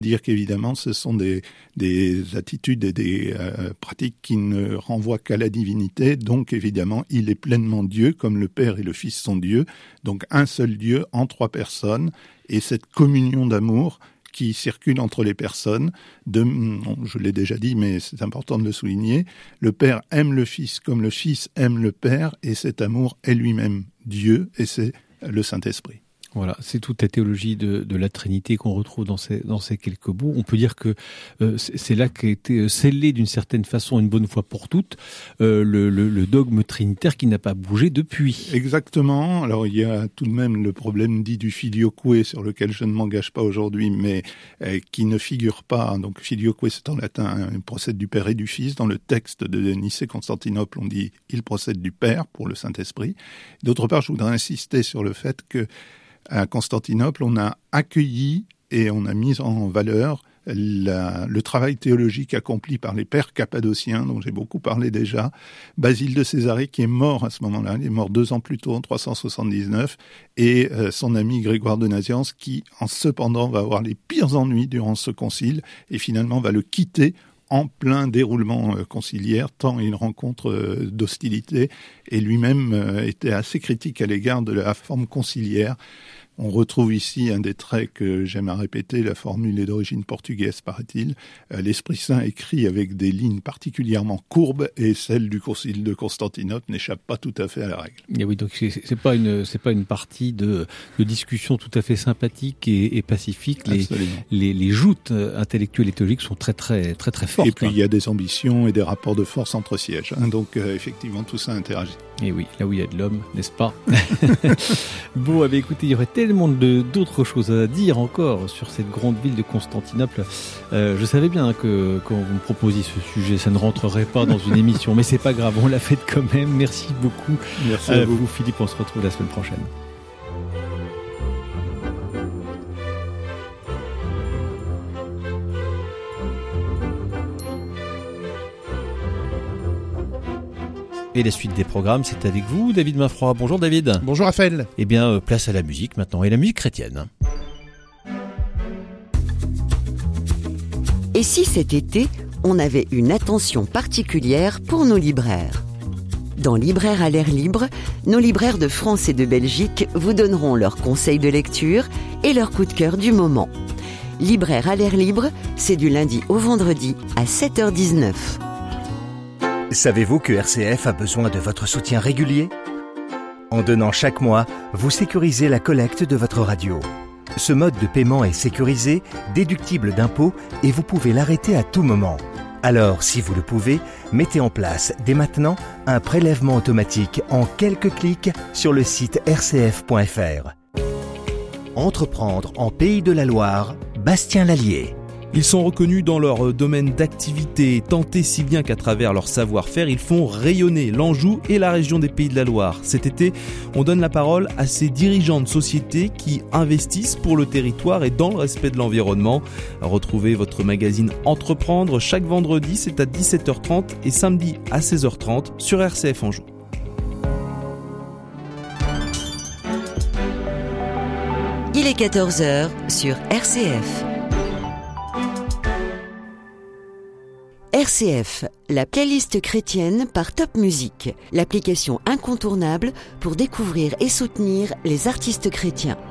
Dire qu'évidemment, ce sont des attitudes et des pratiques qui ne renvoient qu'à la divinité. Donc, évidemment, il est pleinement Dieu, comme le Père et le Fils sont Dieu. Donc, un seul Dieu en trois personnes. Et cette communion d'amour qui circule entre les personnes, je l'ai déjà dit, mais c'est important de le souligner, le Père aime le Fils comme le Fils aime le Père, et cet amour est lui-même Dieu, et c'est le Saint-Esprit. Voilà, c'est toute la théologie de la Trinité qu'on retrouve dans ces quelques bouts. On peut dire que c'est là qu'a été scellé d'une certaine façon, une bonne fois pour toutes, le dogme trinitaire qui n'a pas bougé depuis. Exactement. Alors il y a tout de même le problème dit du filioque, sur lequel je ne m'engage pas aujourd'hui, mais qui ne figure pas. Donc filioque, c'est en latin, il procède du Père et du Fils. Dans le texte de Nicée-Constantinople, on dit il procède du Père pour le Saint-Esprit. D'autre part, je voudrais insister sur le fait que à Constantinople, on a accueilli et on a mis en valeur le travail théologique accompli par les pères cappadociens, dont j'ai beaucoup parlé déjà. Basile de Césarée, qui est mort à ce moment-là, il est mort 2 ans plus tôt, en 379, et son ami Grégoire de Nazianze, qui, cependant, va avoir les pires ennuis durant ce concile, et finalement va le quitter en plein déroulement conciliaire, tant il rencontre d'hostilité, et lui-même était assez critique à l'égard de la forme conciliaire. On retrouve ici un des traits que j'aime à répéter, la formule est d'origine portugaise, paraît-il. L'Esprit Saint écrit avec des lignes particulièrement courbes, et celle du Concile de Constantinople n'échappe pas tout à fait à la règle. Et oui, donc c'est pas une partie de discussion tout à fait sympathique et pacifique. Les joutes intellectuelles et théologiques sont très très très très fortes. Et puis il y a des ambitions et des rapports de force entre sièges. Donc effectivement tout ça interagit. Et oui, là où il y a de l'homme, n'est-ce pas? Bon, écoutez, il y aurait tellement d'autres choses à dire encore sur cette grande ville de Constantinople. Je savais bien que quand vous me proposiez ce sujet, ça ne rentrerait pas dans une émission, mais c'est pas grave, on l'a fait quand même. Merci beaucoup. Merci à vous, Philippe. On se retrouve la semaine prochaine. Et la suite des programmes, c'est avec vous, David Mainfroy. Bonjour David. Bonjour Raphaël. Eh bien, place à la musique maintenant, et la musique chrétienne. Et si cet été, on avait une attention particulière pour nos libraires ? Dans Libraires à l'air libre, nos libraires de France et de Belgique vous donneront leurs conseils de lecture et leurs coups de cœur du moment. Libraires à l'air libre, c'est du lundi au vendredi à 7h19. Savez-vous que RCF a besoin de votre soutien régulier ? En donnant chaque mois, vous sécurisez la collecte de votre radio. Ce mode de paiement est sécurisé, déductible d'impôts et vous pouvez l'arrêter à tout moment. Alors, si vous le pouvez, mettez en place dès maintenant un prélèvement automatique en quelques clics sur le site rcf.fr. Entreprendre en Pays de la Loire, Bastien Lallier. Ils sont reconnus dans leur domaine d'activité, tentés si bien qu'à travers leur savoir-faire, ils font rayonner l'Anjou et la région des Pays de la Loire. Cet été, on donne la parole à ces dirigeants de sociétés qui investissent pour le territoire et dans le respect de l'environnement. Retrouvez votre magazine Entreprendre chaque vendredi, c'est à 17h30 et samedi à 16h30 sur RCF Anjou. Il est 14h sur RCF. RCF, la playlist chrétienne par Top Music, l'application incontournable pour découvrir et soutenir les artistes chrétiens.